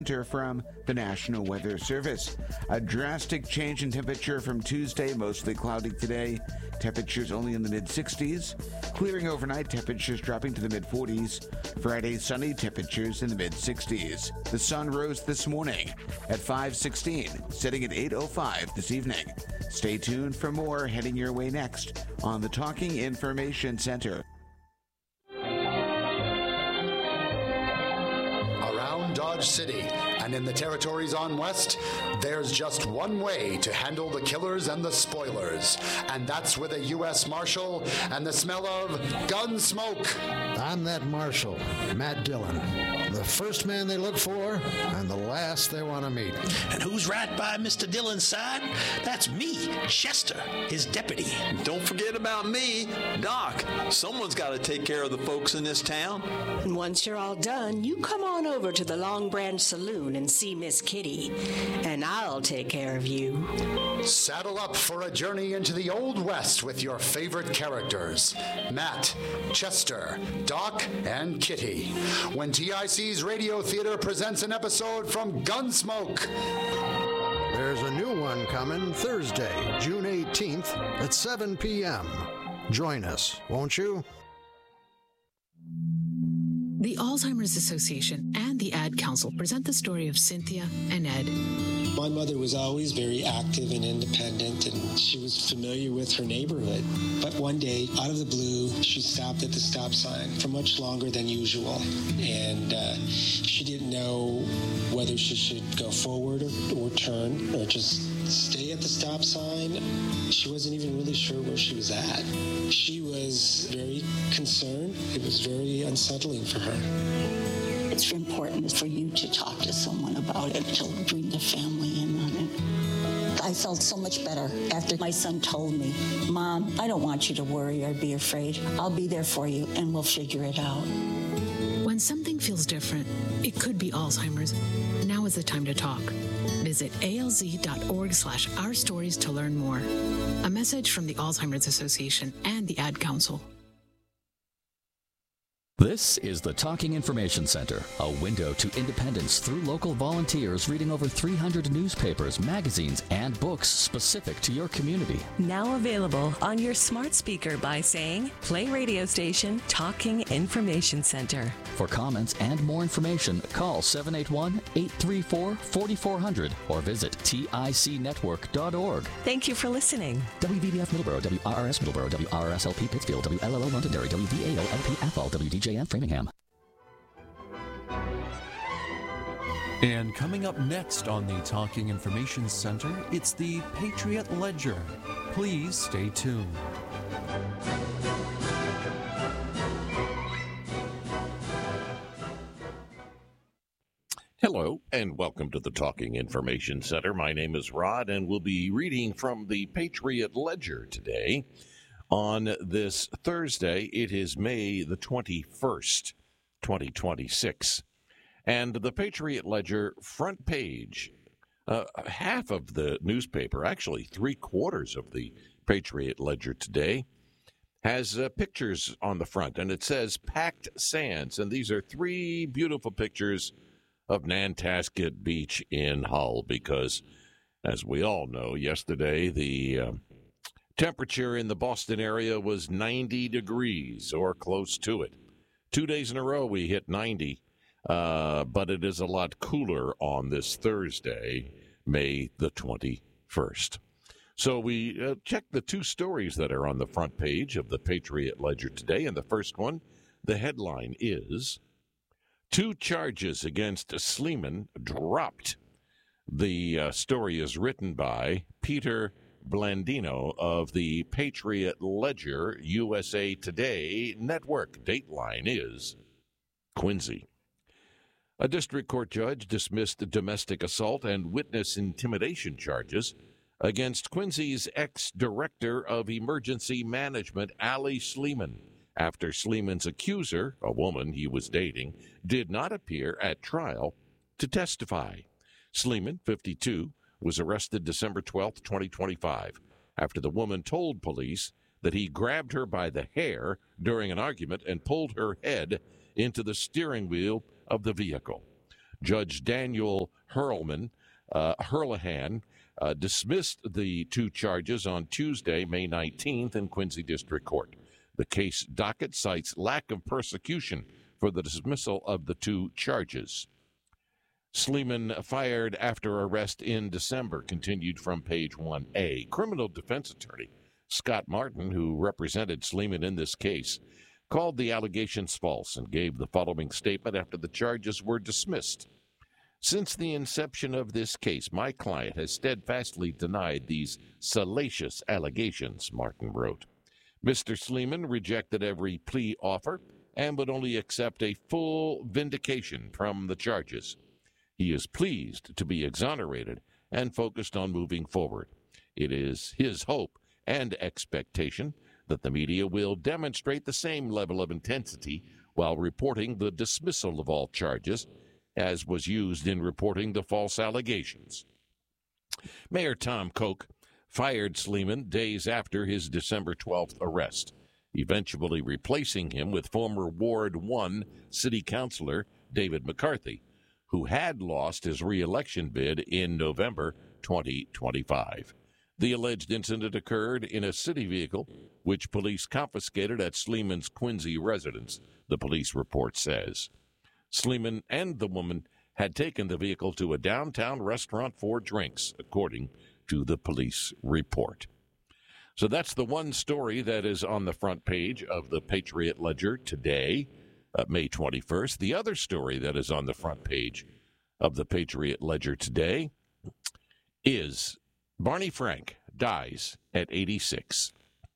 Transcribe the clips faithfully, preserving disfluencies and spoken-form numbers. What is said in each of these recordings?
From the National Weather Service. A drastic change in temperature from Tuesday, mostly cloudy today. Temperatures only in the mid sixties. Clearing overnight, temperatures dropping to the mid forties. Friday, sunny, temperatures in the mid sixties. The sun rose this morning at five sixteen, setting at eight oh five this evening. Stay tuned for more heading your way next on the Talking Information Center. Around Dodge City and in the territories on West, there's just one way to handle the killers and the spoilers, and that's with a U S Marshal and the smell of gun smoke. I'm that Marshal, Matt Dillon, the first man they look for and the last they want to meet. And who's right by Mister Dillon's side? That's me, Chester, his deputy. Don't forget about me, Doc. Someone's got to take care of the folks in this town. And once you're all done, you come on over to the Long Branch Saloon and see Miss Kitty, and I'll take care of you. Saddle up for a journey into the Old West with your favorite characters, Matt, Chester, Doc, and Kitty, when T I C's Radio Theater presents an episode from Gunsmoke. There's a new one coming Thursday, June eighteenth at seven p.m. Join us, won't you? The Alzheimer's Association and the Ad Council present the story of Cynthia and Ed. My mother was always very active and independent, and she was familiar with her neighborhood. But one day, out of the blue, she stopped at the stop sign for much longer than usual. And uh, she didn't know whether she should go forward or, or turn or just stay at the stop sign. She wasn't even really sure where she was at. She was very concerned. It was very unsettling for her. It's important for you to talk to someone about it, to bring the family in on it. I felt so much better after my son told me, Mom, I don't want you to worry or be afraid. I'll be there for you and we'll figure it out. When something feels different, it could be Alzheimer's. Now is the time to talk. Visit alz.org slash our stories to learn more. A message from the Alzheimer's Association and the Ad Council. This is the Talking Information Center, a window to independence through local volunteers reading over three hundred newspapers, magazines, and books specific to your community. Now available on your smart speaker by saying, play radio station Talking Information Center. For comments and more information, call seven eight one, eight three four, four four zero zero or visit tic network dot org. Thank you for listening. W V B F Middleborough, W R R S Middleborough, W R R S L P Pittsfield, W L L O Londonderry, W V A L L P Athol, W D J M Framingham. And coming up next on the Talking Information Center, it's the Patriot Ledger. Please stay tuned. Hello, and welcome to the Talking Information Center. My name is Rod, and we'll be reading from the Patriot Ledger today. On this Thursday, it is May the twenty-first, twenty twenty-six. And the Patriot Ledger front page, uh, half of the newspaper, actually three quarters of the Patriot Ledger today, has uh, pictures on the front, and it says Packed Sands. And these are three beautiful pictures of Nantasket Beach in Hull, because, as we all know, yesterday the uh, temperature in the Boston area was ninety degrees or close to it. Two days in a row we hit ninety, uh, but it is a lot cooler on this Thursday, May the twenty-first. So we uh, checked the two stories that are on the front page of the Patriot Ledger today, and the first one, the headline is, Two charges against Sleeman dropped. The uh, story is written by Peter Blandino of the Patriot Ledger U S A Today network. Dateline is Quincy. A district court judge dismissed domestic assault and witness intimidation charges against Quincy's ex-director of emergency management, Allie Sleeman, after Sleeman's accuser, a woman he was dating, did not appear at trial to testify. Sleeman, fifty-two, was arrested December twelfth, twenty twenty-five, after the woman told police that he grabbed her by the hair during an argument and pulled her head into the steering wheel of the vehicle. Judge Daniel Hurlman, uh, Hurlihan uh, dismissed the two charges on Tuesday, May nineteenth, in Quincy District Court. The case docket cites lack of persecution for the dismissal of the two charges. Sleeman fired after arrest in December, continued from page one A. Criminal defense attorney Scott Martin, who represented Sleeman in this case, called the allegations false and gave the following statement after the charges were dismissed. Since the inception of this case, my client has steadfastly denied these salacious allegations, Martin wrote. Mister Sleeman rejected every plea offer and would only accept a full vindication from the charges. He is pleased to be exonerated and focused on moving forward. It is his hope and expectation that the media will demonstrate the same level of intensity while reporting the dismissal of all charges as was used in reporting the false allegations. Mayor Tom Koch fired Sleeman days after his December twelfth arrest, eventually replacing him with former Ward one City Councilor David McCarthy, who had lost his re-election bid in November twenty twenty-five. The alleged incident occurred in a city vehicle, which police confiscated at Sleeman's Quincy residence, the police report says. Sleeman and the woman had taken the vehicle to a downtown restaurant for drinks, according to the police report. So that's the one story that is on the front page of the Patriot Ledger today, uh, May twenty-first. The other story that is on the front page of the Patriot Ledger today is Barney Frank dies at eighty-six.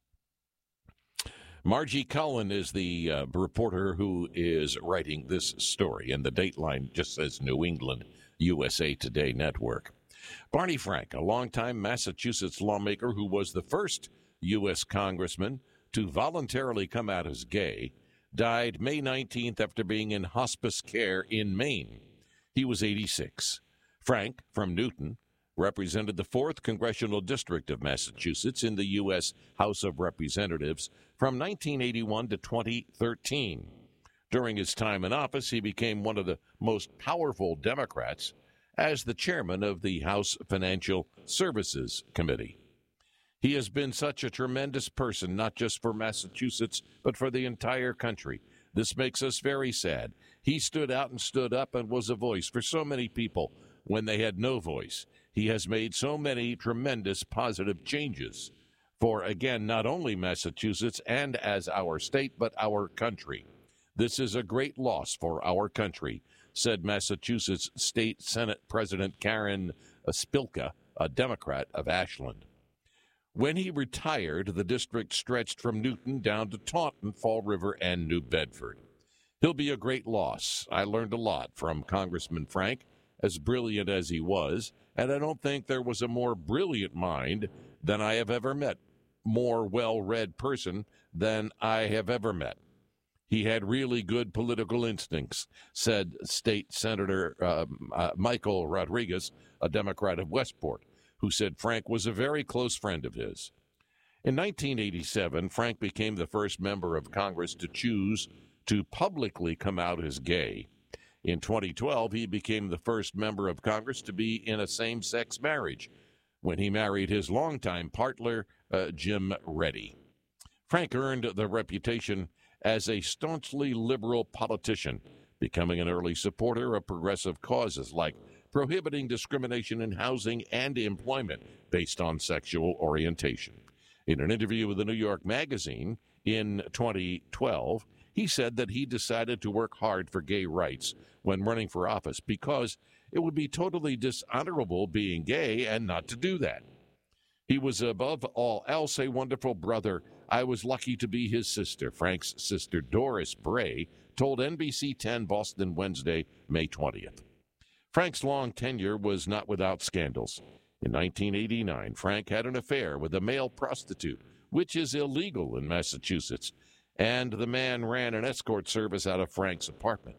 Margie Cullen is the uh, reporter who is writing this story, and the dateline just says New England U S A Today Network. Barney Frank, a longtime Massachusetts lawmaker who was the first U S congressman to voluntarily come out as gay, died May nineteenth after being in hospice care in Maine. He was eighty-six. Frank, from Newton, represented the fourth Congressional District of Massachusetts in the U S House of Representatives from nineteen eighty-one to twenty thirteen. During his time in office, he became one of the most powerful Democrats as the chairman of the House Financial Services Committee. He has been such a tremendous person, not just for Massachusetts, but for the entire country. This makes us very sad. He stood out and stood up and was a voice for so many people when they had no voice. He has made so many tremendous positive changes for, again, not only Massachusetts and as our state, but our country. This is a great loss for our country, said Massachusetts State Senate President Karen Spilka, a Democrat of Ashland. When he retired, the district stretched from Newton down to Taunton, Fall River, and New Bedford. He'll be a great loss. I learned a lot from Congressman Frank, as brilliant as he was, and I don't think there was a more brilliant mind than I have ever met, more well-read person than I have ever met. He had really good political instincts, said State Senator uh, uh, Michael Rodriguez, a Democrat of Westport, who said Frank was a very close friend of his. In nineteen eighty-seven, Frank became the first member of Congress to choose to publicly come out as gay. In twenty twelve, he became the first member of Congress to be in a same-sex marriage when he married his longtime partner, uh, Jim Reddy. Frank earned the reputation as a staunchly liberal politician, becoming an early supporter of progressive causes like prohibiting discrimination in housing and employment based on sexual orientation. In an interview with the New York Magazine in twenty twelve, he said that he decided to work hard for gay rights when running for office because it would be totally dishonorable being gay and not to do that. He was, above all else, a wonderful brother. I was lucky to be his sister, Frank's sister Doris Bray told N B C ten Boston Wednesday, May twentieth. Frank's long tenure was not without scandals. In nineteen eighty-nine, Frank had an affair with a male prostitute, which is illegal in Massachusetts, and the man ran an escort service out of Frank's apartment.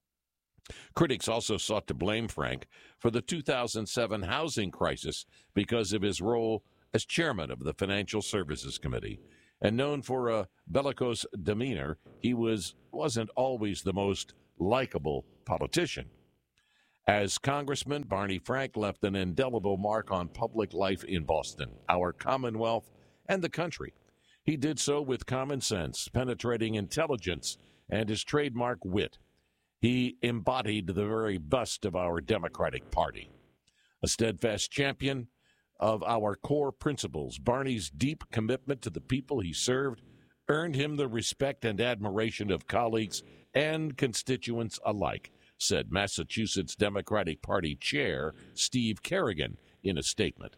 Critics also sought to blame Frank for the two thousand seven housing crisis because of his role as chairman of the Financial Services Committee. And known for a bellicose demeanor, he was, wasn't always the most likable politician. As Congressman, Barney Frank left an indelible mark on public life in Boston, our Commonwealth, and the country. He did so with common sense, penetrating intelligence, and his trademark wit. He embodied the very bust of our Democratic Party. A steadfast champion of our core principles, Barney's deep commitment to the people he served earned him the respect and admiration of colleagues and constituents alike, said Massachusetts Democratic Party Chair Steve Kerrigan in a statement.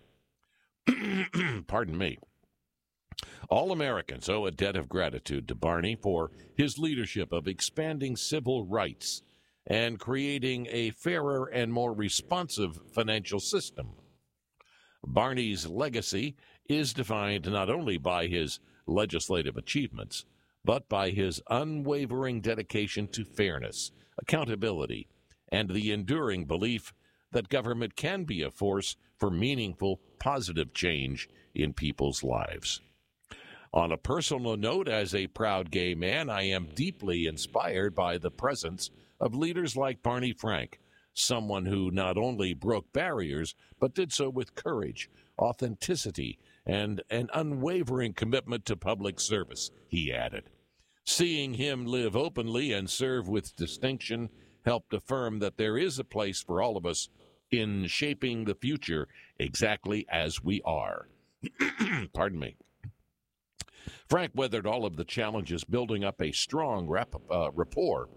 Pardon me. All Americans owe a debt of gratitude to Barney for his leadership of expanding civil rights and creating a fairer and more responsive financial system. Barney's legacy is defined not only by his legislative achievements, but by his unwavering dedication to fairness, accountability, and the enduring belief that government can be a force for meaningful, positive change in people's lives. On a personal note, as a proud gay man, I am deeply inspired by the presence of leaders like Barney Frank, someone who not only broke barriers, but did so with courage, authenticity, and an unwavering commitment to public service, he added. Seeing him live openly and serve with distinction helped affirm that there is a place for all of us in shaping the future exactly as we are. Pardon me. Frank weathered all of the challenges, building up a strong rap, uh, rapport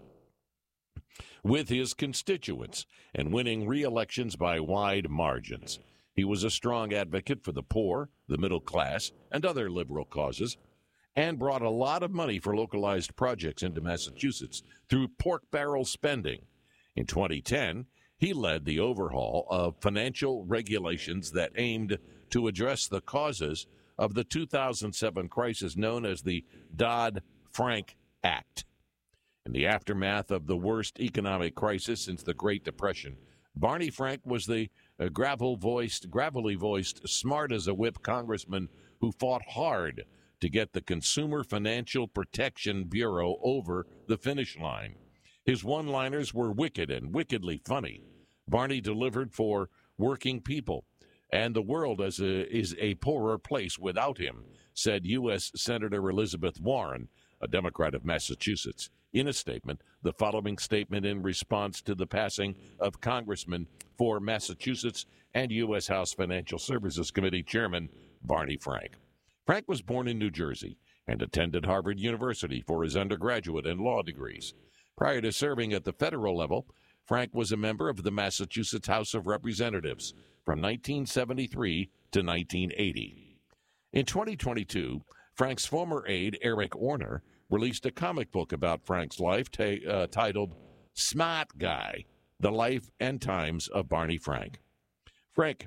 with his constituents and winning re-elections by wide margins. He was a strong advocate for the poor, the middle class, and other liberal causes, and brought a lot of money for localized projects into Massachusetts through pork barrel spending. In twenty ten, he led the overhaul of financial regulations that aimed to address the causes of the two thousand seven crisis known as the Dodd-Frank Act. In the aftermath of the worst economic crisis since the Great Depression, Barney Frank was the uh, gravel-voiced, gravelly-voiced, smart-as-a-whip congressman who fought hard to get the Consumer Financial Protection Bureau over the finish line. His one-liners were wicked and wickedly funny. Barney delivered for working people, and the world as a, is a poorer place without him, said U S Senator Elizabeth Warren, a Democrat of Massachusetts, in a statement, the following statement in response to the passing of Congressman for Massachusetts and U S House Financial Services Committee Chairman Barney Frank. Frank was born in New Jersey and attended Harvard University for his undergraduate and law degrees. Prior to serving at the federal level, Frank was a member of the Massachusetts House of Representatives from nineteen seventy-three to nineteen eighty. In twenty twenty-two, Frank's former aide, Eric Orner, released a comic book about Frank's life t- uh, titled Smart Guy, The Life and Times of Barney Frank. Frank,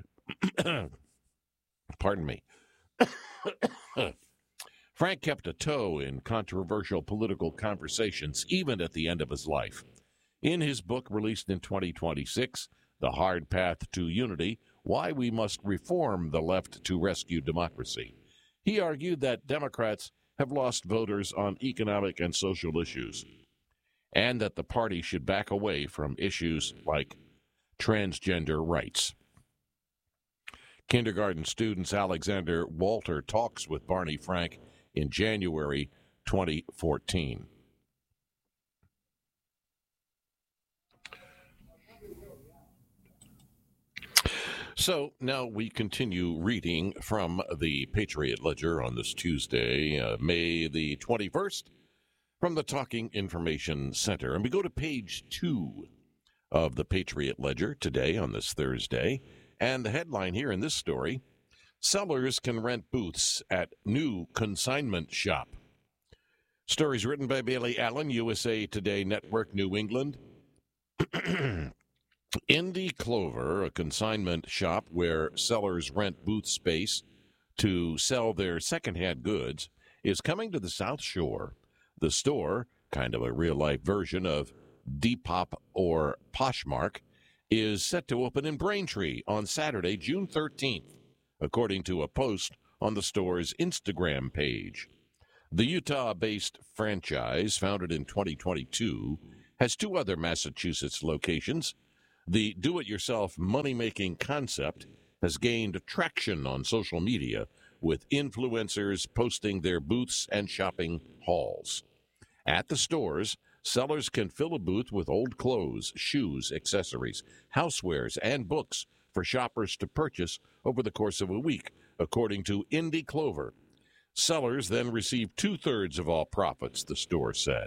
pardon me, Frank kept a toe in controversial political conversations even at the end of his life. In his book released in twenty twenty-six, The Hard Path to Unity, Why We Must Reform the Left to Rescue Democracy, he argued that Democrats have lost voters on economic and social issues, and that the party should back away from issues like transgender rights. Kindergarten students Alexander Walter talks with Barney Frank in January twenty fourteen. So now we continue reading from the Patriot Ledger on this Tuesday, uh, May the twenty-first, from the Talking Information Center. And we go to page two of the Patriot Ledger today on this Thursday. And the headline here in this story, sellers can rent booths at new consignment shop. Stories written by Bailey Allen, U S A Today Network, New England. Indy Clover, a consignment shop where sellers rent booth space to sell their secondhand goods, is coming to the South Shore. The store, kind of a real-life version of Depop or Poshmark, is set to open in Braintree on Saturday, June thirteenth, according to a post on the store's Instagram page. The Utah-based franchise, founded in twenty twenty-two, has two other Massachusetts locations, The do-it-yourself money-making concept has gained traction on social media, with influencers posting their booths and shopping hauls. At the stores, sellers can fill a booth with old clothes, shoes, accessories, housewares, and books for shoppers to purchase over the course of a week, according to Indy Clover. Sellers then receive two-thirds of all profits, the store said.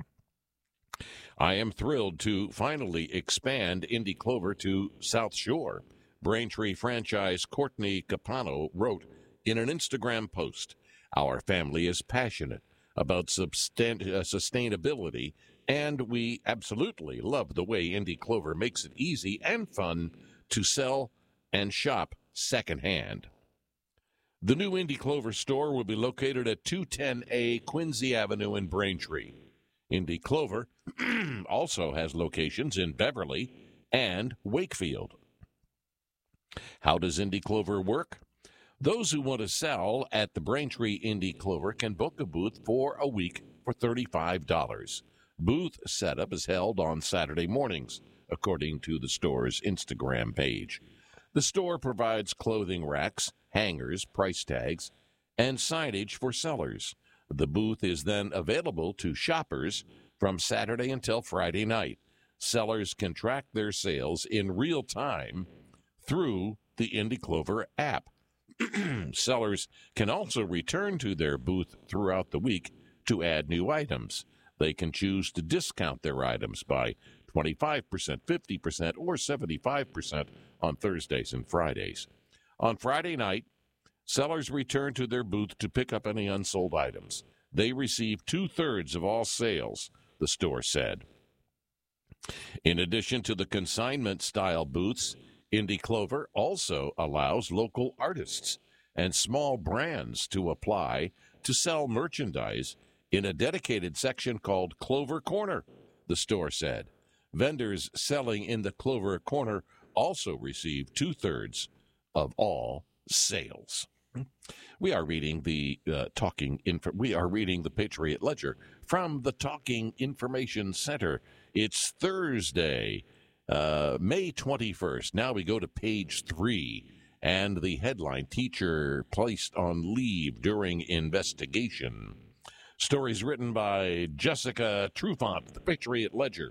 I am thrilled to finally expand Indy Clover to South Shore, Braintree franchise Courtney Capano wrote in an Instagram post. Our family is passionate about substan- uh, sustainability, and we absolutely love the way Indy Clover makes it easy and fun to sell and shop secondhand. The new Indy Clover store will be located at two ten A Quincy Avenue in Braintree. Indy Clover also has locations in Beverly and Wakefield. How does Indy Clover work? Those who want to sell at the Braintree Indy Clover can book a booth for a week for thirty-five dollars. Booth setup is held on Saturday mornings, according to the store's Instagram page. The store provides clothing racks, hangers, price tags, and signage for sellers. The booth is then available to shoppers from Saturday until Friday night. Sellers can track their sales in real time through the Indy Clover app. Sellers can also return to their booth throughout the week to add new items. They can choose to discount their items by twenty-five percent, fifty percent, or seventy-five percent on Thursdays and Fridays. On Friday night, sellers return to their booth to pick up any unsold items. They receive two-thirds of all sales, the store said. In addition to the consignment-style booths, Indy Clover also allows local artists and small brands to apply to sell merchandise in a dedicated section called Clover Corner, the store said. Vendors selling in the Clover Corner also receive two-thirds of all sales. We are reading the uh, talking info. We are reading the Patriot Ledger from the Talking Information Center. It's Thursday, uh, May twenty-first. Now we go to page three, and the headline: Teacher placed on leave during investigation. Stories written by Jessica Trufant, the Patriot Ledger,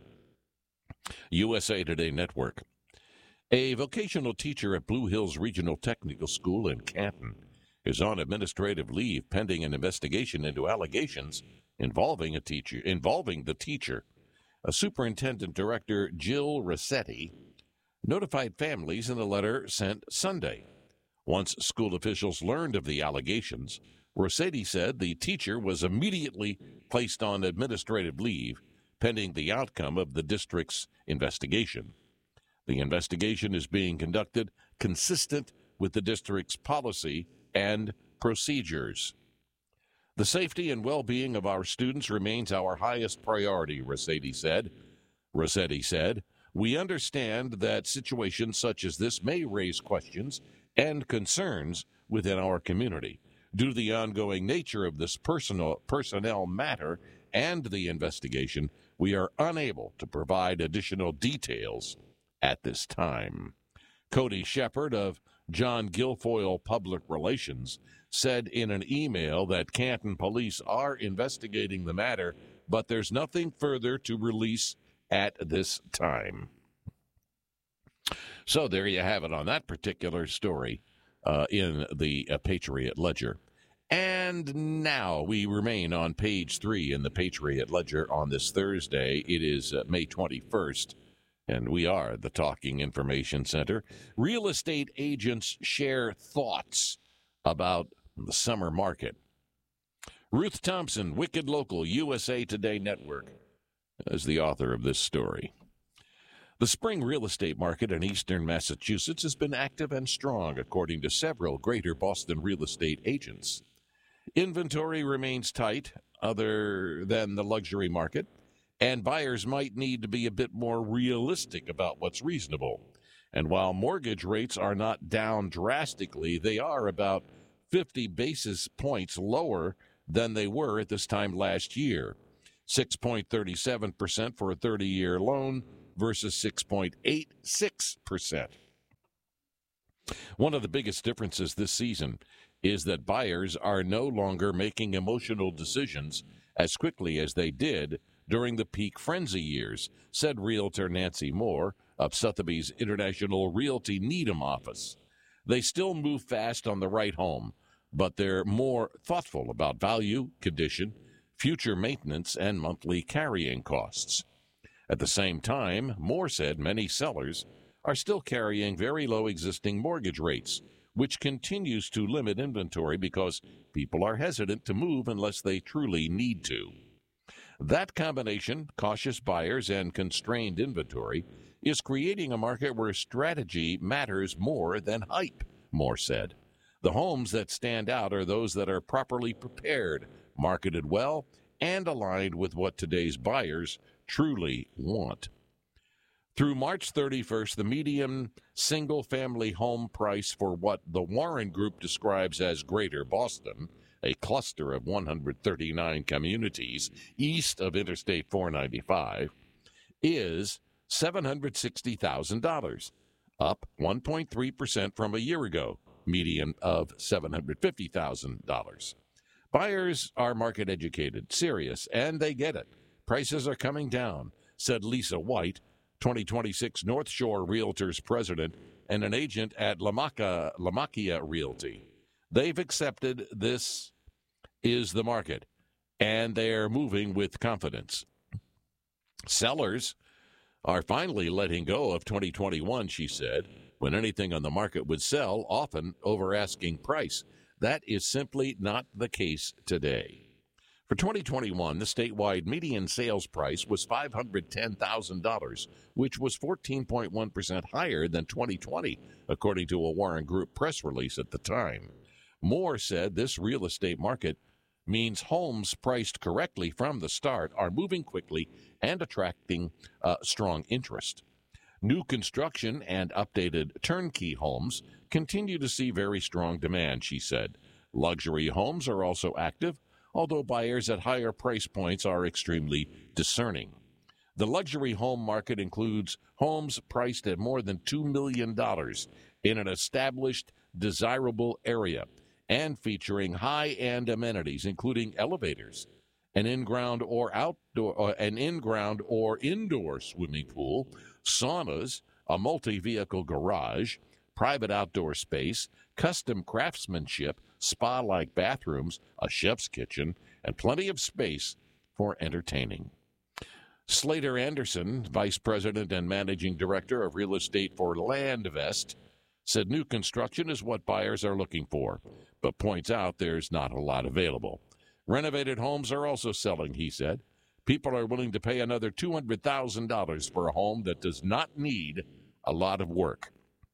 U S A Today Network. A vocational teacher at Blue Hills Regional Technical School in Canton is on administrative leave pending an investigation into allegations involving a teacher involving the teacher. A superintendent director, Jill Rossetti, notified families in a letter sent Sunday. Once school officials learned of the allegations, Rossetti said the teacher was immediately placed on administrative leave pending the outcome of the district's investigation. The investigation is being conducted consistent with the district's policy and procedures. The safety and well-being of our students remains our highest priority, Rossetti said. Rossetti said, we understand that situations such as this may raise questions and concerns within our community. Due to the ongoing nature of this personal personnel matter and the investigation, we are unable to provide additional details at this time. Cody Shepard of John Guilfoyle Public Relations said in an email that Canton police are investigating the matter, but there's nothing further to release at this time. So there you have it on that particular story uh, in the uh, Patriot Ledger. And now we remain on page three in the Patriot Ledger on this Thursday. It is uh, May twenty-first. And we are the Talking Information Center. Real estate agents share thoughts about the summer market. Ruth Thompson, Wicked Local, U S A Today Network, is the author of this story. The spring real estate market in eastern Massachusetts has been active and strong, according to several Greater Boston real estate agents. Inventory remains tight, other than the luxury market, and buyers might need to be a bit more realistic about what's reasonable. And while mortgage rates are not down drastically, they are about fifty basis points lower than they were at this time last year. six point three seven percent for a thirty-year loan versus six point eight six percent. One of the biggest differences this season is that buyers are no longer making emotional decisions as quickly as they did during the peak frenzy years, said Realtor Nancy Moore of Sotheby's International Realty Needham office. They still move fast on the right home, but they're more thoughtful about value, condition, future maintenance, and monthly carrying costs. At the same time, Moore said many sellers are still carrying very low existing mortgage rates, which continues to limit inventory because people are hesitant to move unless they truly need to. That combination, cautious buyers and constrained inventory, is creating a market where strategy matters more than hype, Moore said. The homes that stand out are those that are properly prepared, marketed well, and aligned with what today's buyers truly want. Through March thirty-first, the median single-family home price for what the Warren Group describes as Greater Boston, a cluster of one hundred thirty-nine communities east of Interstate four ninety-five, is seven hundred sixty thousand dollars, up one point three percent from a year ago, median of seven hundred fifty thousand dollars. Buyers are market educated, serious, and they get it. Prices are coming down, said Lisa White, twenty twenty-six North Shore Realtors president and an agent at Lamaca, Lamakia Realty. They've accepted this is the market, and they're moving with confidence. Sellers are finally letting go of twenty twenty-one, she said, when anything on the market would sell, often over asking price. That is simply not the case today. For twenty twenty-one, the statewide median sales price was five hundred ten thousand dollars, which was fourteen point one percent higher than twenty twenty, according to a Warren Group press release at the time. Moore said this real estate market means homes priced correctly from the start are moving quickly and attracting uh, strong interest. New construction and updated turnkey homes continue to see very strong demand, she said. Luxury homes are also active, although buyers at higher price points are extremely discerning. The luxury home market includes homes priced at more than two million dollars in an established, desirable area and featuring high-end amenities, including elevators, an in-ground or outdoor, uh, an in-ground or indoor swimming pool, saunas, a multi-vehicle garage, private outdoor space, custom craftsmanship, spa-like bathrooms, a chef's kitchen, and plenty of space for entertaining. Slater Anderson, Vice President and Managing Director of Real Estate for Landvest, said new construction is what buyers are looking for, but points out there's not a lot available. Renovated homes are also selling, he said. People are willing to pay another two hundred thousand dollars for a home that does not need a lot of work.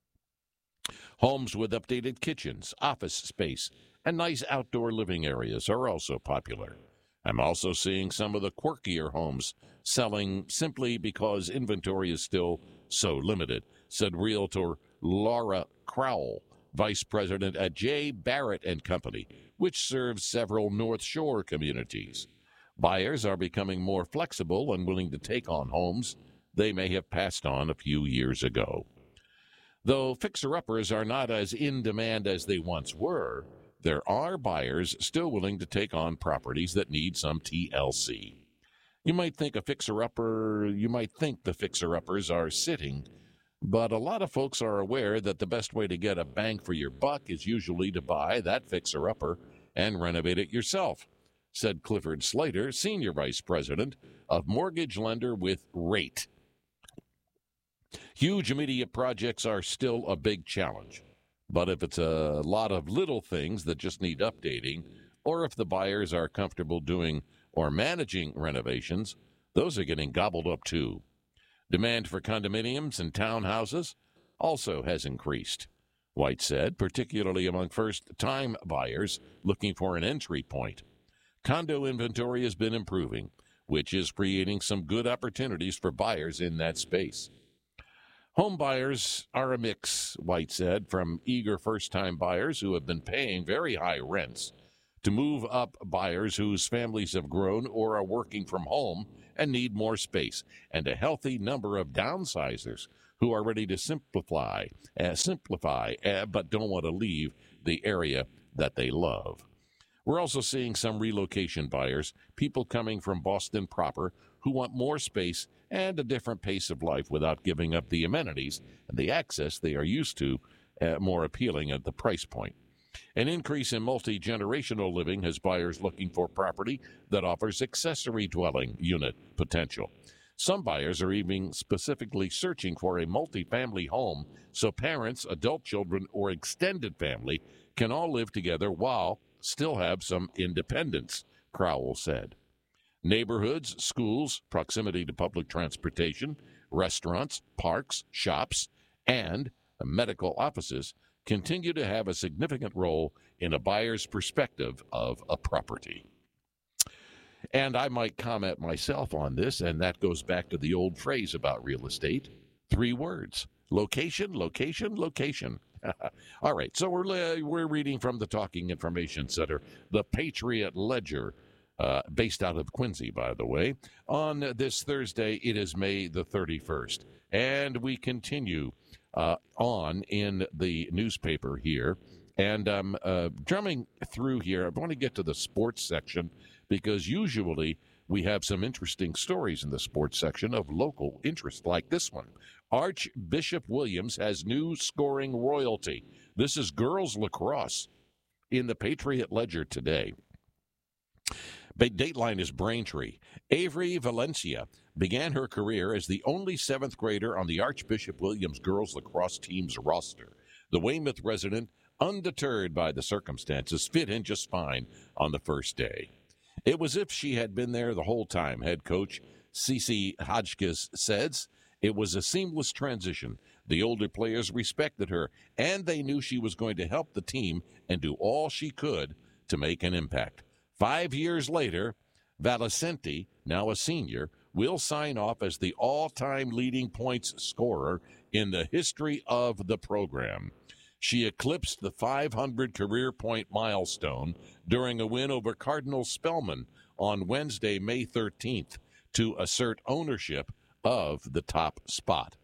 Homes with updated kitchens, office space, and nice outdoor living areas are also popular. I'm also seeing some of the quirkier homes selling simply because inventory is still so limited, said Realtor Laura Crowell, Vice President at J. Barrett and Company, which serves several North Shore communities. Buyers are becoming more flexible and willing to take on homes they may have passed on a few years ago. Though fixer-uppers are not as in demand as they once were, there are buyers still willing to take on properties that need some T L C. You might think a fixer-upper, you might think the fixer-uppers are sitting, but a lot of folks are aware that the best way to get a bang for your buck is usually to buy that fixer-upper and renovate it yourself, said Clifford Slater, Senior Vice President of Mortgage Lender with Rate. Huge immediate projects are still a big challenge, but if it's a lot of little things that just need updating, or if the buyers are comfortable doing or managing renovations, those are getting gobbled up too. Demand for condominiums and townhouses also has increased, White said, particularly among first-time buyers looking for an entry point. Condo inventory has been improving, which is creating some good opportunities for buyers in that space. Home buyers are a mix, White said, from eager first-time buyers who have been paying very high rents to move up buyers whose families have grown or are working from home and need more space, and a healthy number of downsizers who are ready to simplify, uh, simplify, uh, but don't want to leave the area that they love. We're also seeing some relocation buyers, people coming from Boston proper who want more space and a different pace of life without giving up the amenities and the access they are used to, uh, more appealing at the price point. An increase in multi-generational living has buyers looking for property that offers accessory dwelling unit potential. Some buyers are even specifically searching for a multi-family home so parents, adult children, or extended family can all live together while still have some independence, Crowell said. Neighborhoods, schools, proximity to public transportation, restaurants, parks, shops, and medical offices continue to have a significant role in a buyer's perspective of a property. And I might comment myself on this, and that goes back to the old phrase about real estate. Three words: location, location, location. All right, so we're we're reading from the Talking Information Center, the Patriot Ledger, uh, based out of Quincy, by the way. On this Thursday, it is May the thirty-first, and we continue uh, on in the newspaper here. And I'm uh, drumming through here. I want to get to the sports section because usually we have some interesting stories in the sports section of local interest, like this one. Archbishop Williams has new scoring royalty. This is girls lacrosse in the Patriot Ledger today. Dateline is Braintree. Avery Valencia began her career as the only seventh grader on the Archbishop Williams girls lacrosse team's roster. The Weymouth resident, undeterred by the circumstances, fit in just fine on the first day. It was as if she had been there the whole time, head coach Cece Hodgkiss says. It was a seamless transition. The older players respected her, and they knew she was going to help the team and do all she could to make an impact. Five years later, Valicenti, now a senior, will sign off as the all-time leading points scorer in the history of the program. She eclipsed the five hundred career point milestone during a win over Cardinal Spellman on Wednesday, May thirteenth, to assert ownership of the top spot.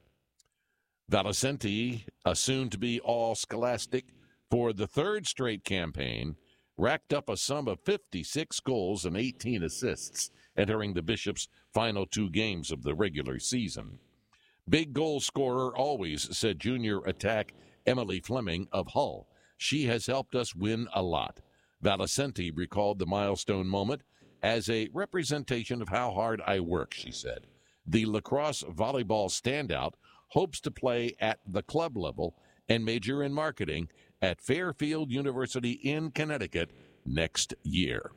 Valicenti, a soon-to-be all-scholastic for the third straight campaign, racked up a sum of fifty-six goals and eighteen assists, entering the Bishop's final two games of the regular season. Big goal scorer always, said junior attack Emily Fleming of Hull. She has helped us win a lot. Valicenti recalled the milestone moment as a representation of how hard I work, she said. The lacrosse volleyball standout hopes to play at the club level and major in marketing at Fairfield University in Connecticut next year.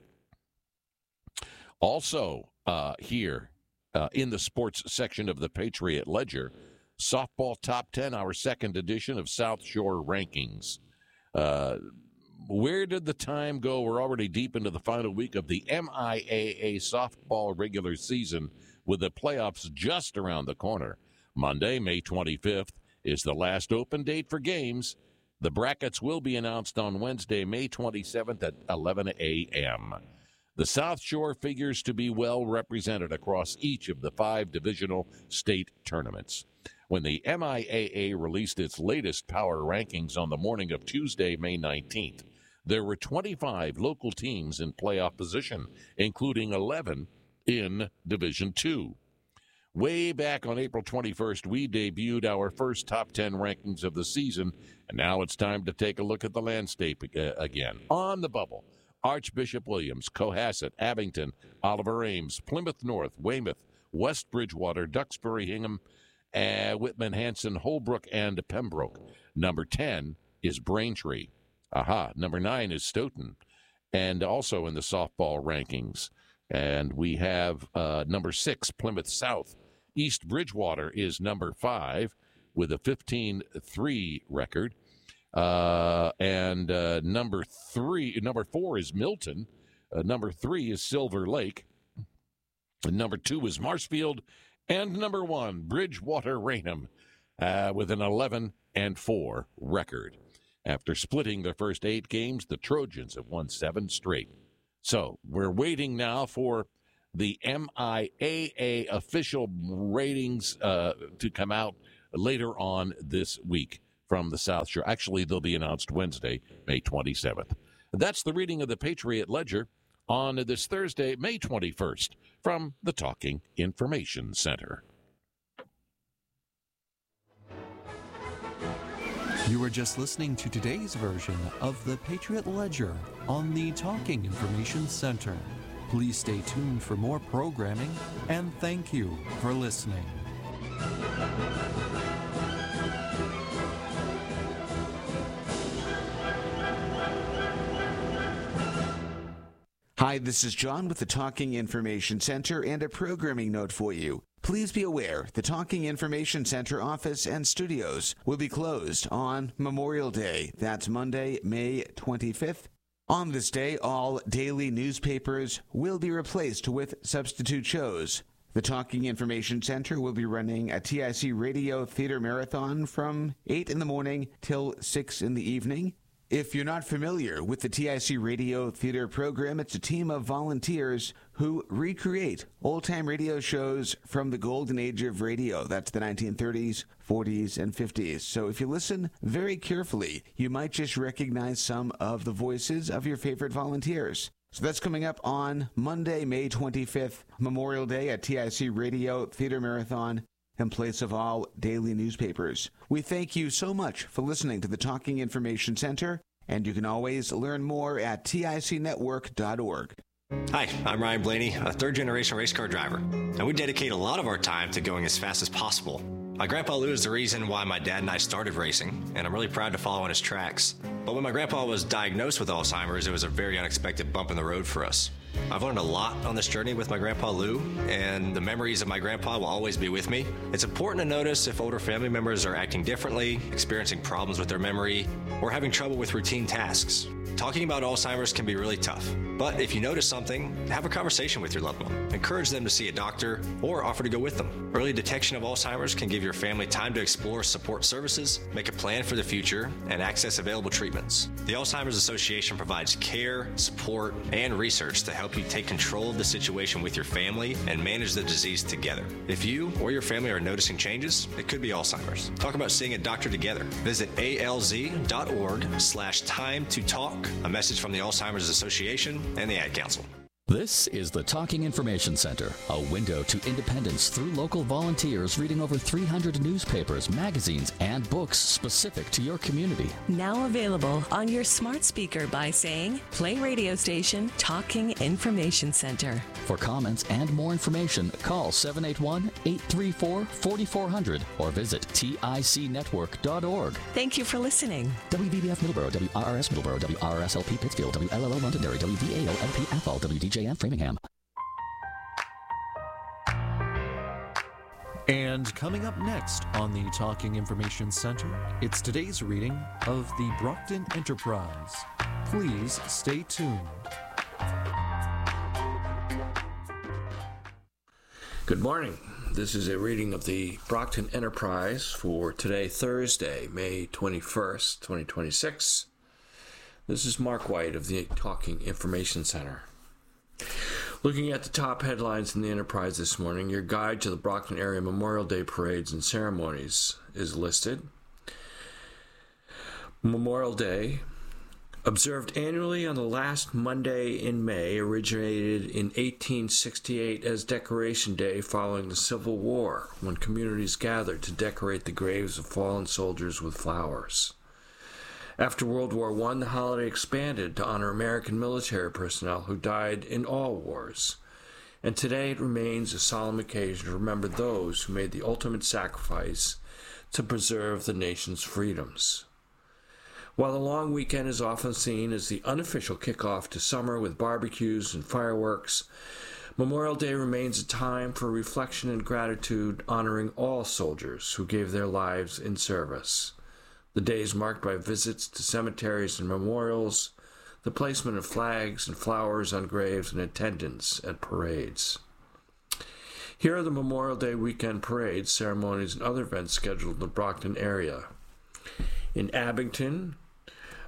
Also uh, here uh, in the sports section of the Patriot Ledger, Softball Top ten, our second edition of South Shore Rankings. Uh, where did the time go? We're already deep into the final week of the M I A A softball regular season, with the playoffs just around the corner. Monday, May twenty-fifth, is the last open date for games. The brackets will be announced on Wednesday, May twenty-seventh at eleven a.m. The South Shore figures to be well represented across each of the five divisional state tournaments. When the M I A A released its latest power rankings on the morning of Tuesday, May nineteenth, there were twenty-five local teams in playoff position, including eleven in Division two. Way back on April twenty-first, we debuted our first top ten rankings of the season, and now it's time to take a look at the landscape again. On the bubble, Archbishop Williams, Cohasset, Abington, Oliver Ames, Plymouth North, Weymouth, West Bridgewater, Duxbury, Hingham, uh, Whitman, Hanson, Holbrook, and Pembroke. Number ten is Braintree. Aha. Number nine is Stoughton, and also in the softball rankings. And we have uh, number six, Plymouth South. East Bridgewater is number five with a fifteen three record. Uh, and uh, number three, number four is Milton. Uh, number three is Silver Lake. And number two is Marshfield. And number one, Bridgewater Raynham, uh, with an eleven and four record. After splitting their first eight games, the Trojans have won seven straight. So we're waiting now for the M I A A official ratings uh, to come out later on this week from the South Shore. Actually, they'll be announced Wednesday, May twenty-seventh. That's the reading of the Patriot Ledger on this Thursday, May twenty-first, from the Talking Information Center. You were just listening to today's version of the Patriot Ledger on the Talking Information Center. Please stay tuned for more programming, and thank you for listening. Hi, this is John with the Talking Information Center and a programming note for you. Please be aware the Talking Information Center office and studios will be closed on Memorial Day. That's Monday, May twenty-fifth. On this day, all daily newspapers will be replaced with substitute shows. The Talking Information Center will be running a T I C Radio Theater Marathon from eight in the morning till six in the evening. If you're not familiar with the T I C Radio Theater program, it's a team of volunteers who recreate old-time radio shows from the golden age of radio. That's the nineteen thirties, forties, and fifties. So if you listen very carefully, you might just recognize some of the voices of your favorite volunteers. So that's coming up on Monday, May twenty-fifth, Memorial Day at T I C Radio Theater Marathon, in place of all daily newspapers. We thank you so much for listening to the Talking Information Center, and you can always learn more at T I C network dot org. Hi, I'm Ryan Blaney, a third-generation race car driver, and we dedicate a lot of our time to going as fast as possible. My grandpa Lou is the reason why my dad and I started racing, and I'm really proud to follow in his tracks. But when my grandpa was diagnosed with Alzheimer's, it was a very unexpected bump in the road for us. I've learned a lot on this journey with my grandpa Lou, and the memories of my grandpa will always be with me. It's important to notice if older family members are acting differently, experiencing problems with their memory, or having trouble with routine tasks. Talking about Alzheimer's can be really tough, but if you notice something, have a conversation with your loved one. Encourage them to see a doctor or offer to go with them. Early detection of Alzheimer's can give your family time to explore support services, make a plan for the future, and access available treatments. The Alzheimer's Association provides care, support, and research to help you take control of the situation with your family and manage the disease together. If you or your family are noticing changes, it could be Alzheimer's. Talk about seeing a doctor together. Visit A L Z dot org slash time to talk. A message from the Alzheimer's Association and the Ad Council. This is the Talking Information Center, a window to independence through local volunteers reading over three hundred newspapers, magazines, and books specific to your community. Now available on your smart speaker by saying, play radio station Talking Information Center. For comments and more information, call seven eight one, eight three four, four four zero zero or visit T I C network dot org. Thank you for listening. W B B F Middleborough, W R R S Middleborough, W R R S L P Pittsfield, W L L O Londonderry, W V A O L P Athol, W D J M Framingham. And coming up next on the Talking Information Center, it's today's reading of the Brockton Enterprise. Please stay tuned. Good morning. This is a reading of the Brockton Enterprise for today, Thursday, May twenty-first, twenty twenty-six. This is Mark White of the Talking Information Center. Looking at the top headlines in the Enterprise this morning, your guide to the Brockton area Memorial Day parades and ceremonies is listed. Memorial Day, observed annually on the last Monday in May, originated in eighteen sixty-eight as Decoration Day following the Civil War, when communities gathered to decorate the graves of fallen soldiers with flowers. After World War One, the holiday expanded to honor American military personnel who died in all wars. And today it remains a solemn occasion to remember those who made the ultimate sacrifice to preserve the nation's freedoms. While the long weekend is often seen as the unofficial kickoff to summer with barbecues and fireworks, Memorial Day remains a time for reflection and gratitude honoring all soldiers who gave their lives in service. The day is marked by visits to cemeteries and memorials, the placement of flags and flowers on graves, and attendance at parades. Here are the Memorial Day weekend parades, ceremonies, and other events scheduled in the Brockton area. In Abington,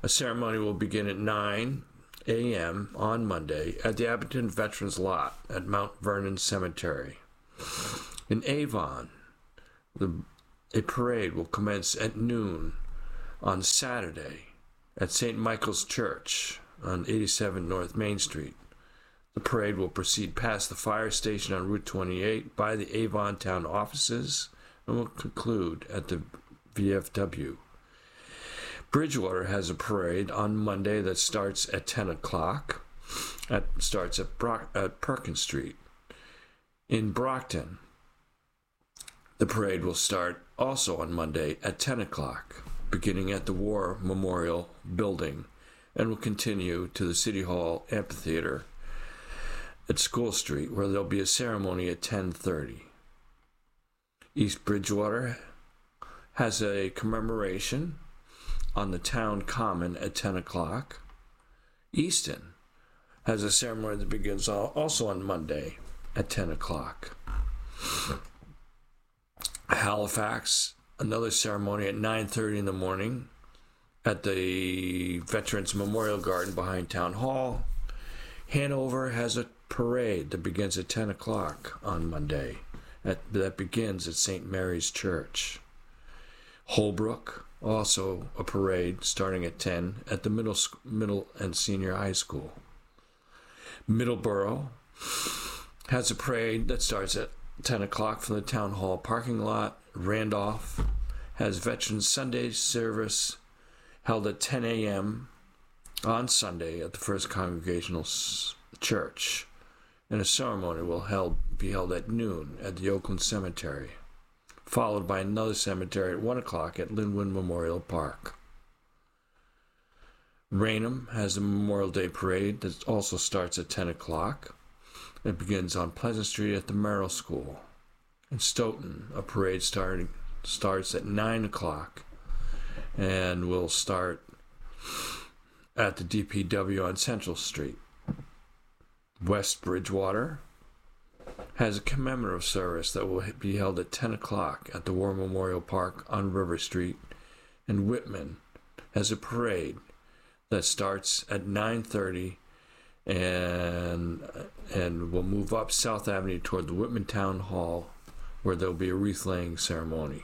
A ceremony will begin at nine a.m. on Monday at the Abington Veterans Lot at Mount Vernon Cemetery. In Avon, the, a parade will commence at noon on Saturday at Saint Michael's Church on eighty-seven North Main Street. The parade will proceed past the fire station on Route twenty-eight by the Avon Town offices and will conclude at the V F W. Bridgewater has a parade on Monday that starts at ten o'clock. That starts at, Bro- at Perkins Street. In Brockton, the parade will start also on Monday at ten o'clock, beginning at the War Memorial Building, and will continue to the City Hall Amphitheater at School Street, where there'll be a ceremony at ten thirty. East Bridgewater has a commemoration on the town common at ten o'clock. Easton has a ceremony that begins also on Monday at ten o'clock. Halifax, another ceremony at nine thirty in the morning at the Veterans Memorial Garden behind Town Hall. Hanover has a parade that begins at ten o'clock on Monday. At, that begins at Saint Mary's Church. Holbrook, also a parade starting at ten at the middle, middle and senior high school. Middleborough has a parade that starts at ten o'clock from the town hall parking lot. Randolph has Veterans Sunday service held at ten a.m. on Sunday at the First Congregational Church, and a ceremony will held, be held at noon at the Oakland Cemetery, followed by another cemetery at one o'clock at Linwood Memorial Park. Raynham has a Memorial Day parade that also starts at ten o'clock. It begins on Pleasant Street at the Merrill School. In Stoughton, a parade starting, starts at nine o'clock and will start at the D P W on Central Street. West Bridgewater has a commemorative service that will be held at ten o'clock at the War Memorial Park on River Street, and Whitman has a parade that starts at nine thirty and and will move up South Avenue toward the Whitman Town Hall, where there will be a wreath-laying ceremony.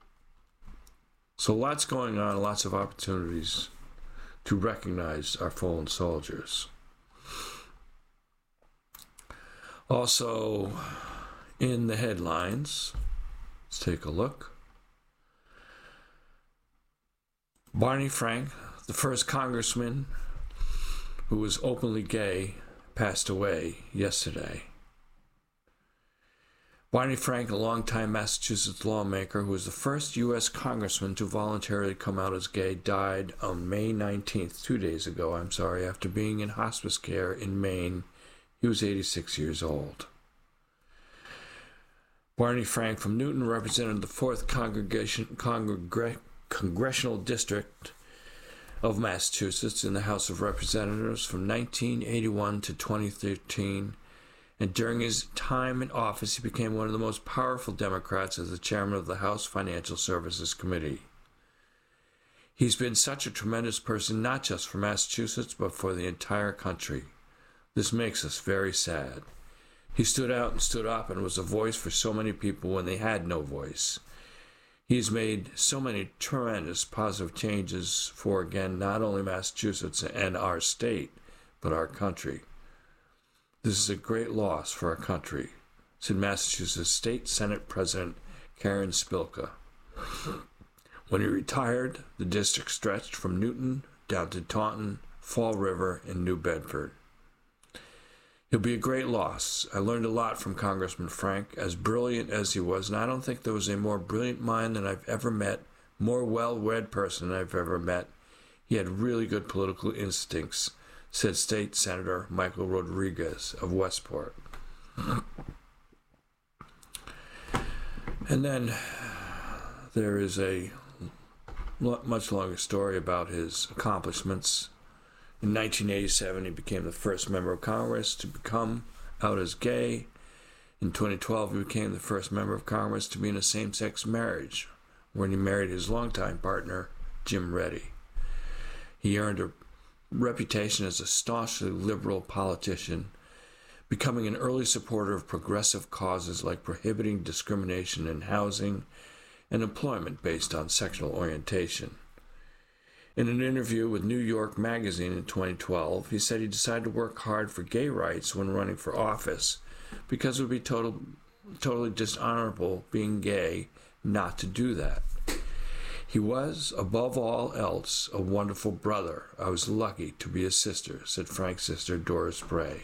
So lots going on, lots of opportunities to recognize our fallen soldiers. Also, in the headlines, let's take a look. Barney Frank, the first congressman who was openly gay, passed away yesterday. Barney Frank, a longtime Massachusetts lawmaker who was the first U S congressman to voluntarily come out as gay, died on May nineteenth, two days ago, I'm sorry, after being in hospice care in Maine. He was eighty-six years old. Barney Frank from Newton represented the fourth Congregation, Congre- Congressional District of Massachusetts in the House of Representatives from nineteen eighty-one to twenty thirteen, and during his time in office, he became one of the most powerful Democrats as the chairman of the House Financial Services Committee. He's been such a tremendous person, not just for Massachusetts, but for the entire country. This makes us very sad. He stood out and stood up and was a voice for so many people when they had no voice. He's made so many tremendous positive changes for, again, not only Massachusetts and our state, but our country. This is a great loss for our country, said Massachusetts State Senate President Karen Spilka. When he retired, the district stretched from Newton down to Taunton, Fall River, and New Bedford. He'll be a great loss. I learned a lot from Congressman Frank, as brilliant as he was, and I don't think there was a more brilliant mind than I've ever met, more well-read person than I've ever met. He had really good political instincts, said State Senator Michael Rodriguez of Westport. And then there is a much longer story about his accomplishments. In nineteen eighty-seven, he became the first member of Congress to become out as gay. In twenty twelve, he became the first member of Congress to be in a same-sex marriage, when he married his longtime partner, Jim Reddy. He earned a reputation as a staunchly liberal politician, becoming an early supporter of progressive causes like prohibiting discrimination in housing and employment based on sexual orientation. In an interview with New York Magazine in twenty twelve, he said he decided to work hard for gay rights when running for office because it would be total, totally dishonorable being gay not to do that. He was, above all else, a wonderful brother. I was lucky to be his sister, said Frank's sister, Doris Bray.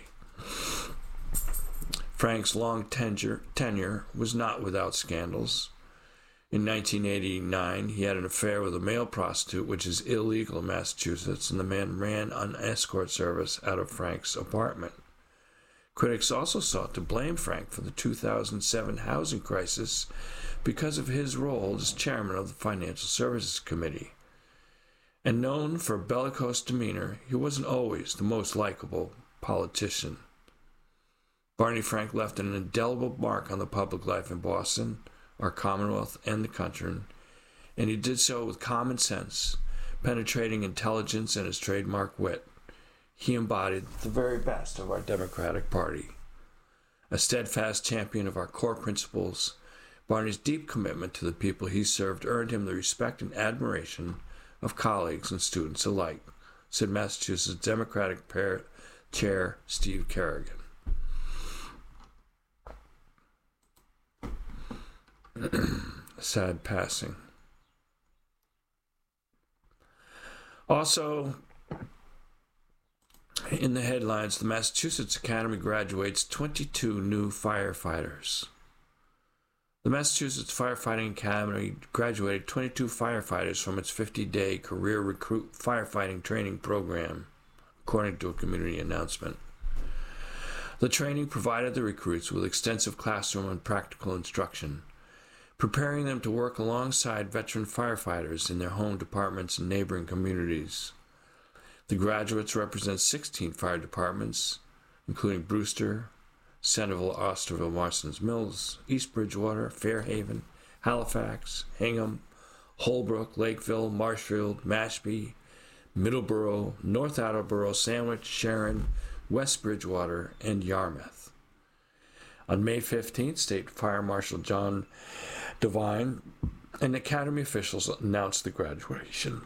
Frank's long tenure, tenure was not without scandals. In nineteen eighty-nine, he had an affair with a male prostitute, which is illegal in Massachusetts, and the man ran on escort service out of Frank's apartment. Critics also sought to blame Frank for the two thousand seven housing crisis because of his role as chairman of the Financial Services Committee. And known for bellicose demeanor, he wasn't always the most likable politician. Barney Frank left an indelible mark on the public life in Boston, our Commonwealth, and the country, and he did so with common sense, penetrating intelligence, and his trademark wit. He embodied the very best of our Democratic Party. A steadfast champion of our core principles, Barney's deep commitment to the people he served earned him the respect and admiration of colleagues and students alike, said Massachusetts Democratic Chair Steve Kerrigan. Sad passing. Also, in the headlines, the Massachusetts Academy graduates twenty-two new firefighters. The Massachusetts Firefighting Academy graduated twenty-two firefighters from its fifty-day career recruit firefighting training program, according to a community announcement. The training provided the recruits with extensive classroom and practical instruction, preparing them to work alongside veteran firefighters in their home departments and neighboring communities. The graduates represent sixteen fire departments, including Brewster, Centerville, Osterville, Marston's Mills, East Bridgewater, Fairhaven, Halifax, Hingham, Holbrook, Lakeville, Marshfield, Mashpee, Middleborough, North Attleboro, Sandwich, Sharon, West Bridgewater, and Yarmouth. On May fifteenth, State Fire Marshal John Devine and Academy officials announced the graduation.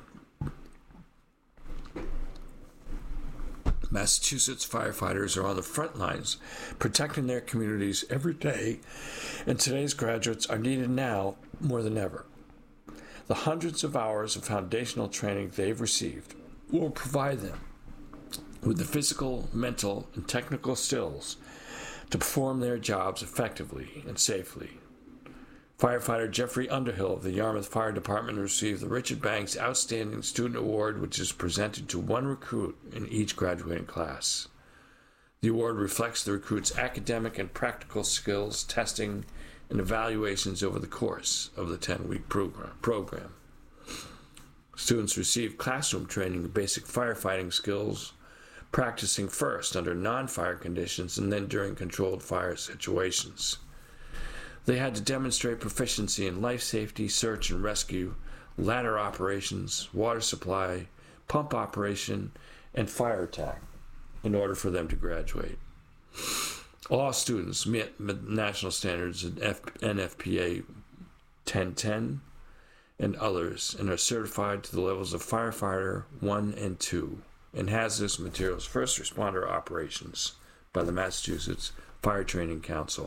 Massachusetts firefighters are on the front lines, protecting their communities every day, and today's graduates are needed now more than ever. The hundreds of hours of foundational training they've received will provide them with the physical, mental, and technical skills to perform their jobs effectively and safely. Firefighter Jeffrey Underhill of the Yarmouth Fire Department received the Richard Banks Outstanding Student Award, which is presented to one recruit in each graduating class. The award reflects the recruit's academic and practical skills, testing, and evaluations over the course of the ten-week program. Students receive classroom training in basic firefighting skills, practicing first under non-fire conditions and then during controlled fire situations. They had to demonstrate proficiency in life safety, search and rescue, ladder operations, water supply, pump operation, and fire attack in order for them to graduate. All students met national standards in N F P A ten ten and others and are certified to the levels of firefighter one and two and hazardous materials first responder operations by the Massachusetts Fire Training Council.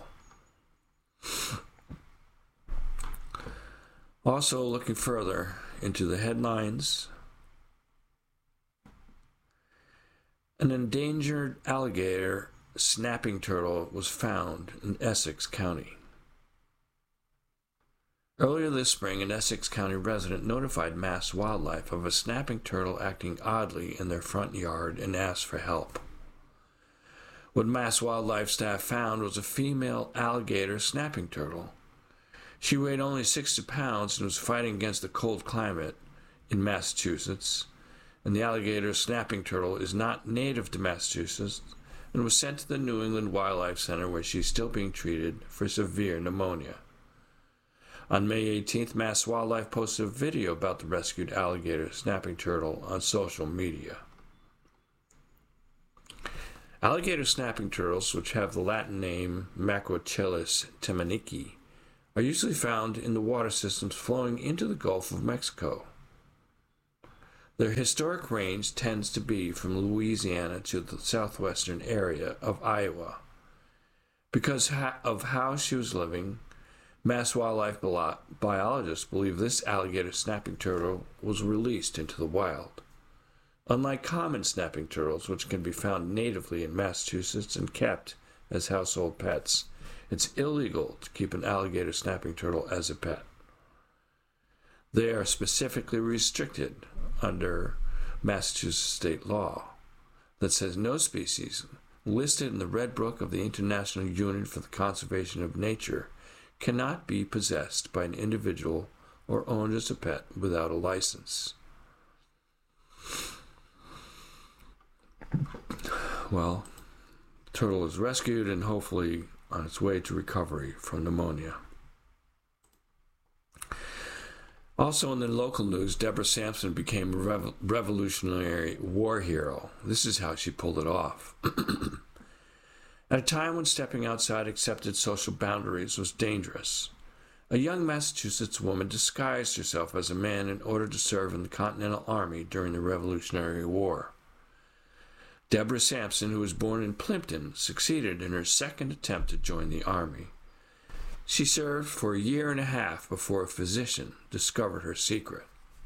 Also, looking further into the headlines, an endangered alligator snapping turtle was found in Essex County. Earlier this spring, an Essex County resident notified Mass Wildlife of a snapping turtle acting oddly in their front yard and asked for help. What Mass Wildlife staff found was a female alligator snapping turtle. She weighed only sixty pounds and was fighting against the cold climate in Massachusetts, and the alligator snapping turtle is not native to Massachusetts and was sent to the New England Wildlife Center, where she's still being treated for severe pneumonia. On May eighteenth, Mass Wildlife posted a video about the rescued alligator snapping turtle on social media. Alligator snapping turtles, which have the Latin name Macrochelys temanici, are usually found in the water systems flowing into the Gulf of Mexico. Their historic range tends to be from Louisiana to the southwestern area of Iowa. Because of how she was living, Mass Wildlife biologists believe this alligator snapping turtle was released into the wild. Unlike common snapping turtles, which can be found natively in Massachusetts and kept as household pets, it's illegal to keep an alligator snapping turtle as a pet. They are specifically restricted under Massachusetts state law that says no species listed in the Red Book of the International Union for the Conservation of Nature cannot be possessed by an individual or owned as a pet without a license. Well, the turtle is rescued and hopefully on its way to recovery from pneumonia. Also in the local news, Deborah Sampson became a rev- Revolutionary War hero. This is how she pulled it off. At a time when stepping outside accepted social boundaries was dangerous, a young Massachusetts woman disguised herself as a man in order to serve in the Continental Army during the Revolutionary War. Deborah Sampson, who was born in Plimpton, succeeded in her second attempt to join the Army. She served for a year and a half before a physician discovered her secret.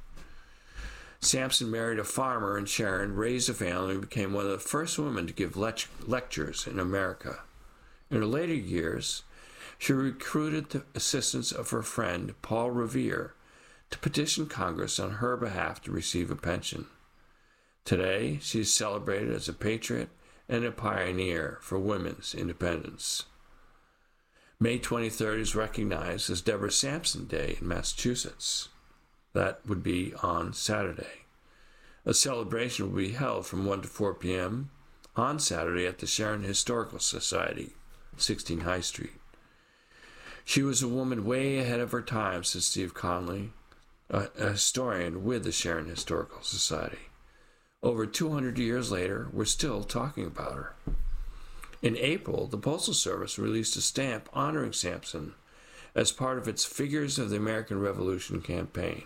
Sampson married a farmer in Sharon, raised a family, and became one of the first women to give lect- lectures in America. In her later years, she recruited the assistance of her friend, Paul Revere, to petition Congress on her behalf to receive a pension. Today, she is celebrated as a patriot and a pioneer for women's independence. May twenty-third is recognized as Deborah Sampson Day in Massachusetts. That would be on Saturday. A celebration will be held from one to four p.m. on Saturday at the Sharon Historical Society, sixteen High Street. She was a woman way ahead of her time, says Steve Conley, a, a historian with the Sharon Historical Society. Over two hundred years later, we're still talking about her. In April, the Postal Service released a stamp honoring Sampson as part of its Figures of the American Revolution campaign.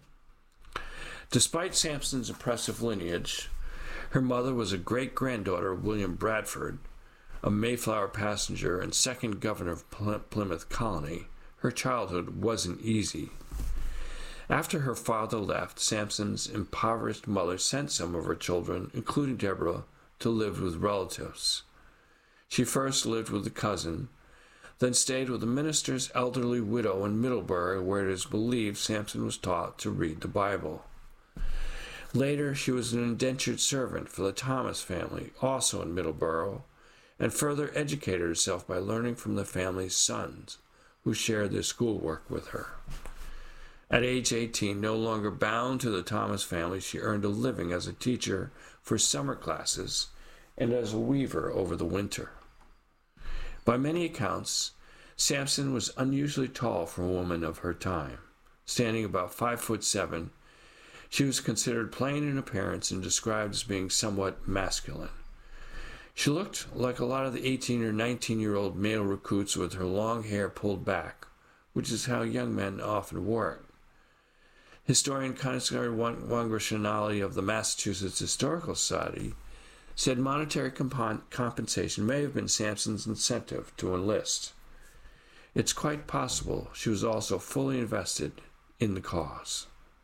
Despite Sampson's impressive lineage, her mother was a great-granddaughter of William Bradford, a Mayflower passenger and second governor of Plymouth Colony. Her childhood wasn't easy. After her father left, Sampson's impoverished mother sent some of her children, including Deborah, to live with relatives. She first lived with a cousin, then stayed with a minister's elderly widow in Middleborough, where it is believed Sampson was taught to read the Bible. Later, she was an indentured servant for the Thomas family, also in Middleborough, and further educated herself by learning from the family's sons, who shared their schoolwork with her. At age eighteen, no longer bound to the Thomas family, she earned a living as a teacher for summer classes and as a weaver over the winter. By many accounts, Sampson was unusually tall for a woman of her time. Standing about five foot seven, she was considered plain in appearance and described as being somewhat masculine. She looked like a lot of the eighteen or nineteen-year-old male recruits with her long hair pulled back, which is how young men often wore it. Historian Constantine Wangrishanali of the Massachusetts Historical Society said monetary comp- compensation may have been Sampson's incentive to enlist. It's quite possible she was also fully invested in the cause.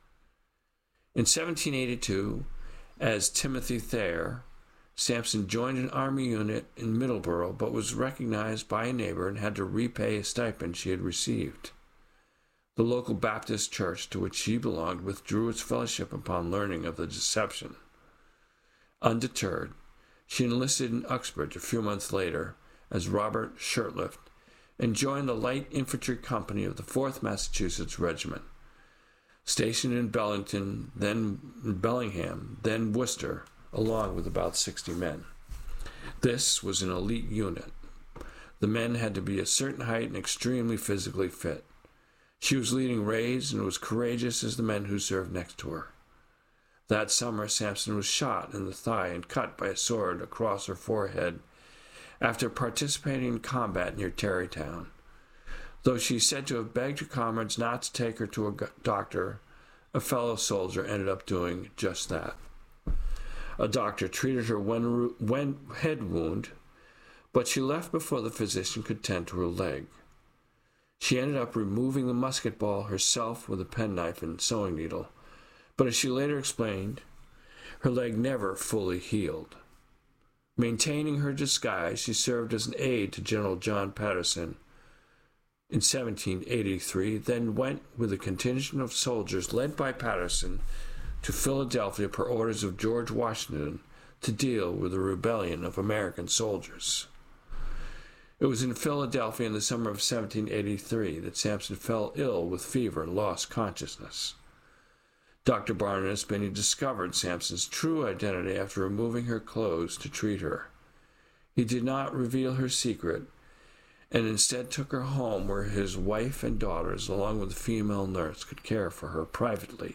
In seventeen eighty-two, as Timothy Thayer, Sampson joined an army unit in Middleborough but was recognized by a neighbor and had to repay a stipend she had received. The local Baptist church to which she belonged withdrew its fellowship upon learning of the deception. Undeterred, she enlisted in Uxbridge a few months later as Robert Shurtleff and joined the Light Infantry Company of the fourth Massachusetts Regiment. Stationed in Bellington, then Bellingham, then Worcester, along with about sixty men. This was an elite unit. The men had to be a certain height and extremely physically fit. She was leading raids and was courageous as the men who served next to her. That summer, Sampson was shot in the thigh and cut by a sword across her forehead after participating in combat near Tarrytown. Though she is said to have begged her comrades not to take her to a doctor, a fellow soldier ended up doing just that. A doctor treated her when, when head wound, but she left before the physician could tend to her leg. She ended up removing the musket ball herself with a penknife and sewing needle, but as she later explained, her leg never fully healed. Maintaining her disguise, she served as an aide to General John Patterson in seventeen eighty-three, then went with a contingent of soldiers led by Patterson to Philadelphia per orders of George Washington to deal with the rebellion of American soldiers. It was in Philadelphia in the summer of seventeen eighty-three that Sampson fell ill with fever and lost consciousness. Doctor Barnabas Binney discovered Sampson's true identity after removing her clothes to treat her. He did not reveal her secret, and instead took her home where his wife and daughters, along with a female nurse, could care for her privately.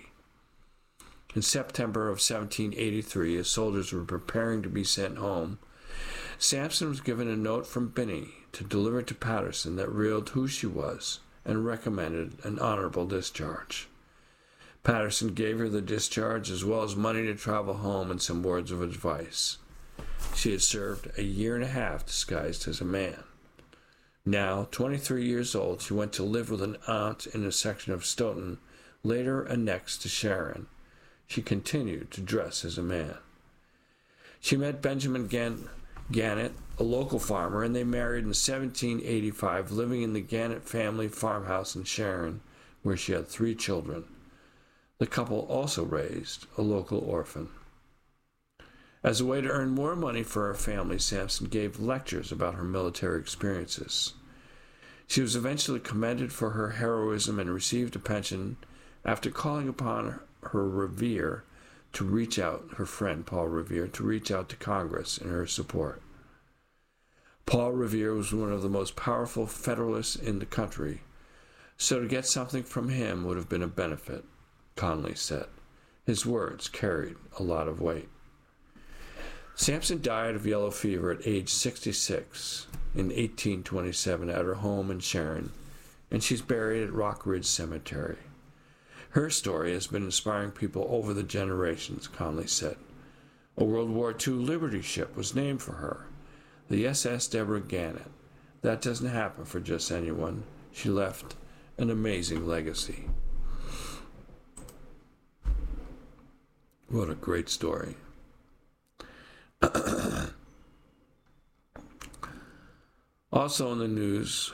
In September of seventeen eighty-three, as soldiers were preparing to be sent home, Sampson was given a note from Binney to deliver to Patterson that revealed who she was and recommended an honorable discharge. Patterson gave her the discharge as well as money to travel home and some words of advice. She had served a year and a half disguised as a man. Now, twenty-three years old, she went to live with an aunt in a section of Stoughton, later annexed to Sharon. She continued to dress as a man. She met Benjamin Gan- Gannett, a local farmer, and they married in seventeen eighty-five, living in the Gannett family farmhouse in Sharon, where she had three children. The couple also raised a local orphan. As a way to earn more money for her family, Sampson gave lectures about her military experiences. She was eventually commended for her heroism and received a pension after calling upon her Revere to reach out, her friend Paul Revere, to reach out to Congress in her support. Paul Revere was one of the most powerful Federalists in the country, so to get something from him would have been a benefit, Conley said. His words carried a lot of weight. Sampson died of yellow fever at age sixty-six in eighteen twenty-seven at her home in Sharon, and she's buried at Rock Ridge Cemetery. Her story has been inspiring people over the generations, Conley said. A World War Two Liberty ship was named for her, the S S Deborah Gannett. That doesn't happen for just anyone. She left an amazing legacy. What a great story. Also in the news,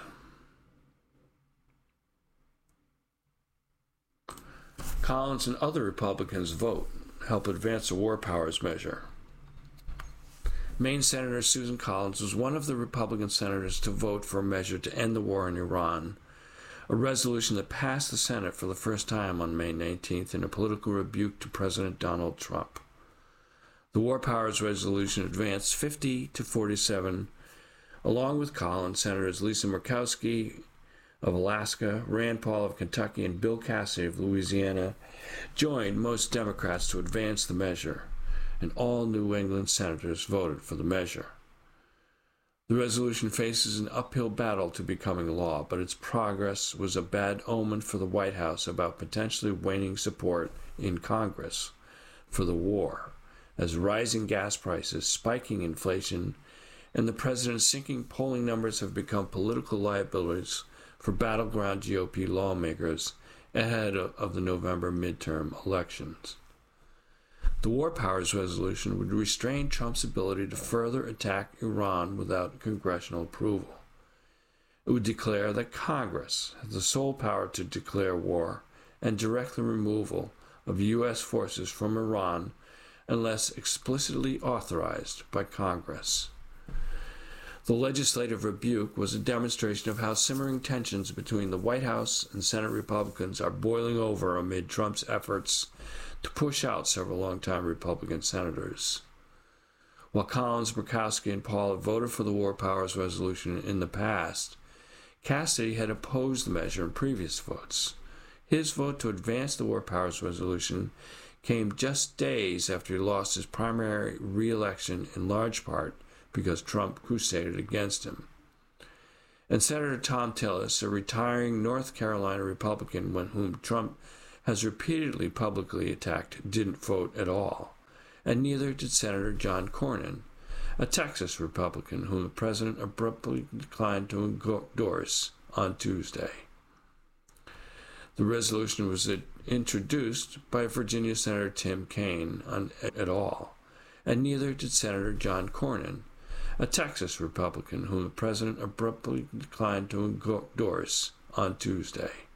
Collins and other Republicans vote help advance the War Powers measure. Maine Senator Susan Collins was one of the Republican senators to vote for a measure to end the war in Iran, a resolution that passed the Senate for the first time on May nineteenth in a political rebuke to President Donald Trump. The War Powers resolution advanced fifty to forty-seven, along with Collins, Senators Lisa Murkowski of Alaska, Rand Paul of Kentucky, and Bill Cassidy of Louisiana joined most Democrats to advance the measure, and all New England senators voted for the measure. The resolution faces an uphill battle to becoming law, but its progress was a bad omen for the White House about potentially waning support in Congress for the war, as rising gas prices, spiking inflation, and the president's sinking polling numbers have become political liabilities for battleground G O P lawmakers ahead of the November midterm elections. The War Powers resolution would restrain Trump's ability to further attack Iran without congressional approval. It would declare that Congress has the sole power to declare war and direct the removal of U S forces from Iran unless explicitly authorized by Congress. The legislative rebuke was a demonstration of how simmering tensions between the White House and Senate Republicans are boiling over amid Trump's efforts to push out several longtime Republican senators. While Collins, Murkowski, and Paul have voted for the War Powers resolution in the past, Cassidy had opposed the measure in previous votes. His vote to advance the War Powers Resolution came just days after he lost his primary re-election, in large part because Trump crusaded against him. And Senator Thom Tillis, a retiring North Carolina Republican whom Trump has repeatedly publicly attacked, didn't vote at all. And neither did Senator John Cornyn, a Texas Republican whom the president abruptly declined to endorse on Tuesday. The resolution was introduced by Virginia Senator Tim Kaine on, et al., and neither did Senator John Cornyn, a Texas Republican whom the president abruptly declined to endorse on Tuesday.